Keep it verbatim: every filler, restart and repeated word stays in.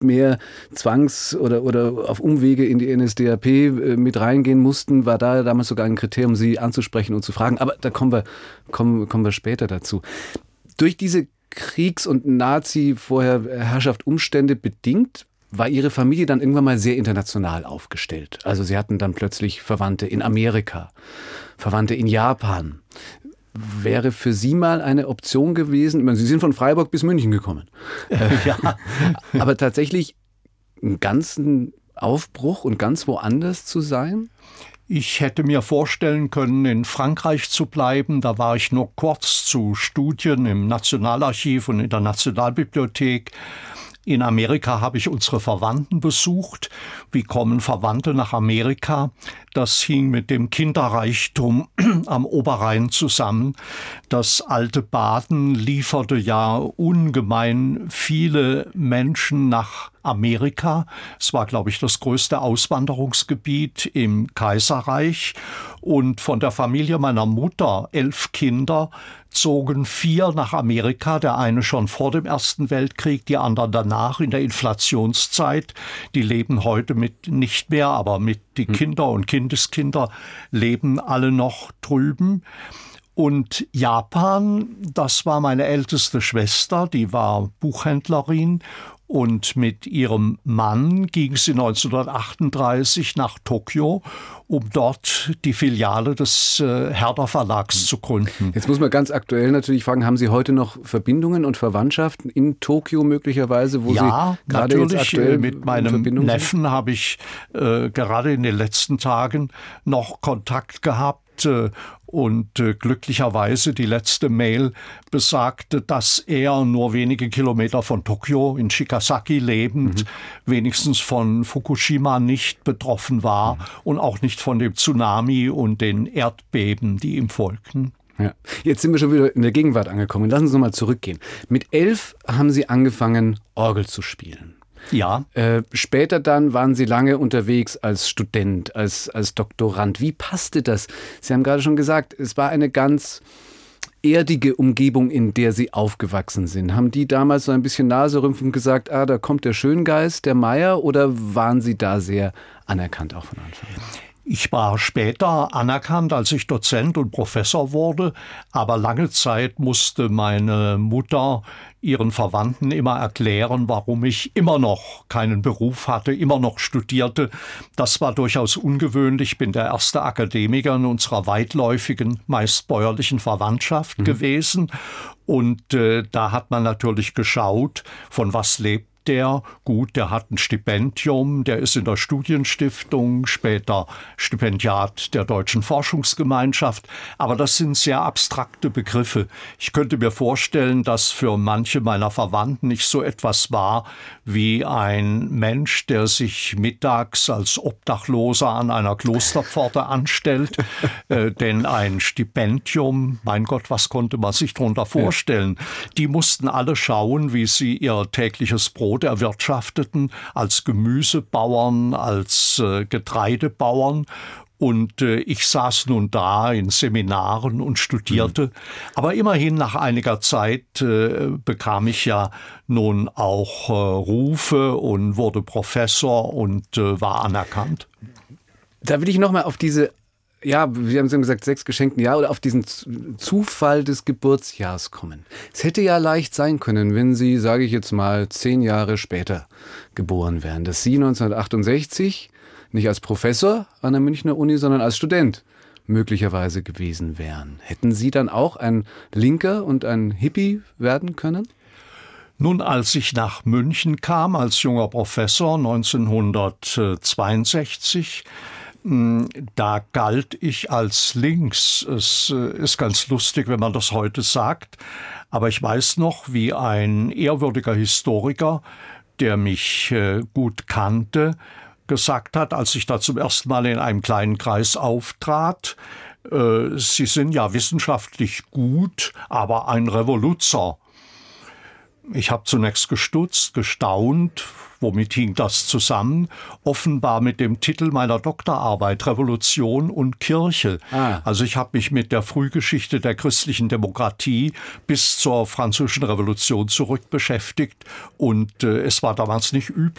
mehr zwangs- oder, oder auf Umwege in die N S D A P äh, mit reingehen mussten, war da damals sogar ein Kriterium, sie anzusprechen und zu fragen. Aber da kommen wir, kommen, kommen wir später dazu. Durch diese Kriegs- und Nazi-Vorherrschaft Umstände bedingt, war Ihre Familie dann irgendwann mal sehr international aufgestellt. Also Sie hatten dann plötzlich Verwandte in Amerika, Verwandte in Japan. Wäre für Sie mal eine Option gewesen, ich meine, Sie sind von Freiburg bis München gekommen, ja. aber tatsächlich einen ganzen Aufbruch und ganz woanders zu sein? Ich hätte mir vorstellen können, in Frankreich zu bleiben. Da war ich nur kurz zu Studien im Nationalarchiv und in der Nationalbibliothek. In Amerika habe ich unsere Verwandten besucht. Wie kommen Verwandte nach Amerika? Das hing mit dem Kinderreichtum am Oberrhein zusammen. Das alte Baden lieferte ja ungemein viele Menschen nach Amerika. Es war, glaube ich, das größte Auswanderungsgebiet im Kaiserreich. Und von der Familie meiner Mutter, elf Kinder, zogen vier nach Amerika, der eine schon vor dem Ersten Weltkrieg, die anderen danach in der Inflationszeit. Die leben heute mit nicht mehr, aber mit die Kinder und Kindeskinder leben alle noch drüben. Und Japan, das war meine älteste Schwester, die war Buchhändlerin. Und mit ihrem Mann ging sie neunzehnhundertachtunddreißig nach Tokio, um dort die Filiale des äh, Herder Verlags zu gründen. Jetzt muss man ganz aktuell natürlich fragen, haben Sie heute noch Verbindungen und Verwandtschaften in Tokio möglicherweise, wo ja, Sie gerade jetzt aktuell mit meinem Neffen habe ich äh, gerade in den letzten Tagen noch Kontakt gehabt. Äh, Und äh, glücklicherweise die letzte Mail besagte, dass er nur wenige Kilometer von Tokio in Shikazaki lebend, mhm. wenigstens von Fukushima nicht betroffen war mhm. und auch nicht von dem Tsunami und den Erdbeben, die ihm folgten. Ja. Jetzt sind wir schon wieder in der Gegenwart angekommen. Lassen Sie uns nochmal zurückgehen. Mit elf haben Sie angefangen, Orgel zu spielen. Ja. Äh, später dann waren Sie lange unterwegs als Student, als, als Doktorand. Wie passte das? Sie haben gerade schon gesagt, es war eine ganz erdige Umgebung, in der Sie aufgewachsen sind. Haben die damals so ein bisschen naserümpfend gesagt, ah, da kommt der Schöngeist, der Meier, oder waren Sie da sehr anerkannt auch von Anfang an? Ich war später anerkannt, als ich Dozent und Professor wurde, aber lange Zeit musste meine Mutter ihren Verwandten immer erklären, warum ich immer noch keinen Beruf hatte, immer noch studierte. Das war durchaus ungewöhnlich. Ich bin der erste Akademiker in unserer weitläufigen, meist bäuerlichen Verwandtschaft mhm. gewesen. Und äh, da hat man natürlich geschaut, von was lebt der, gut, der hat ein Stipendium, der ist in der Studienstiftung, später Stipendiat der Deutschen Forschungsgemeinschaft. Aber das sind sehr abstrakte Begriffe. Ich könnte mir vorstellen, dass für manche meiner Verwandten nicht so etwas war wie ein Mensch, der sich mittags als Obdachloser an einer Klosterpforte anstellt. äh, denn ein Stipendium, mein Gott, was konnte man sich darunter vorstellen? Die mussten alle schauen, wie sie ihr tägliches Brot erwirtschafteten, als Gemüsebauern, als äh, Getreidebauern. Und äh, ich saß nun da in Seminaren und studierte. Mhm. Aber immerhin nach einiger Zeit äh, bekam ich ja nun auch äh, Rufe und wurde Professor und äh, war anerkannt. Da will ich noch mal auf diese, ja, wir haben es gesagt, sechs geschenkten Jahre, oder auf diesen Zufall des Geburtsjahrs kommen. Es hätte ja leicht sein können, wenn Sie, sage ich jetzt mal, zehn Jahre später geboren wären, dass Sie neunzehnhundertachtundsechzig nicht als Professor an der Münchner Uni, sondern als Student möglicherweise gewesen wären. Hätten Sie dann auch ein Linker und ein Hippie werden können? Nun, als ich nach München kam als junger Professor neunzehnhundertzweiundsechzig, da galt ich als links. Es ist ganz lustig, wenn man das heute sagt. Aber ich weiß noch, wie ein ehrwürdiger Historiker, der mich gut kannte, gesagt hat, als ich da zum ersten Mal in einem kleinen Kreis auftrat, äh, Sie sind ja wissenschaftlich gut, aber ein Revoluzer. Ich habe zunächst gestutzt, gestaunt, womit hing das zusammen? Offenbar mit dem Titel meiner Doktorarbeit Revolution und Kirche. Ah. Also ich habe mich mit der Frühgeschichte der christlichen Demokratie bis zur Französischen Revolution zurück beschäftigt und äh, es war damals nicht üblich,